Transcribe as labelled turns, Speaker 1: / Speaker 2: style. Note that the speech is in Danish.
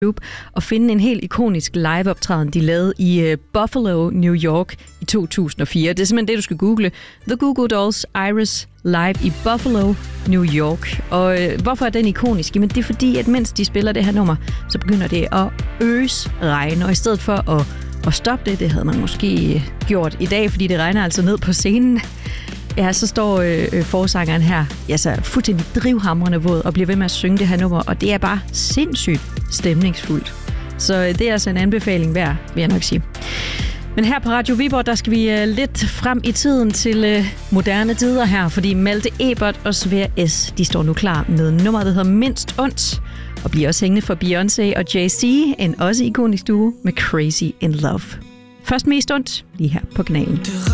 Speaker 1: og finde en helt ikonisk liveoptræden, de lavede i Buffalo, New York i 2004. Det er simpelthen det, du skal google. The Goo Goo Dolls Iris live i Buffalo, New York. Og hvorfor er den ikonisk? Jamen det er fordi, at mens de spiller det her nummer, så begynder det at øse regn. Og i stedet for at stoppe det havde man måske gjort i dag, fordi det regner altså ned på scenen. Ja, så står forsangeren her, så fuldstændig drivhamrende våd og bliver ved med at synge det her nummer, og det er bare sindssygt stemningsfuldt. Så det er altså en anbefaling værd, vil jeg nok sige. Men her på Radio Viborg, der skal vi lidt frem i tiden til moderne tider her, fordi Malte Ebert og Svea S, de står nu klar med nummeret, der hedder Mindst Ondt, og bliver også hængende for Beyoncé og Jay-Z, en også ikonisk duo med Crazy in Love. Først Mest Ondt, lige her på kanalen.